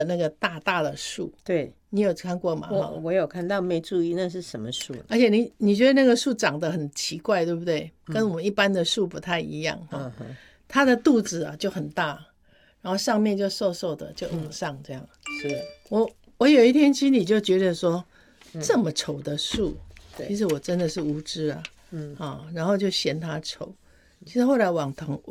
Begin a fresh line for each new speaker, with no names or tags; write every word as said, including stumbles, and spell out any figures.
那个大大的树，
对，
你有看过吗？
我我有看到，没注意那是什么树。
而且你你觉得那个树长得很奇怪，对不对？跟我们一般的树不太一样哈、
嗯、
它的肚子啊就很大，然后上面就瘦瘦的，就往上这样。
嗯、是
我我有一天心里就觉得说，嗯、这么丑的树，其实我真的是无知啊，嗯啊，然后就嫌它丑。其实后来往同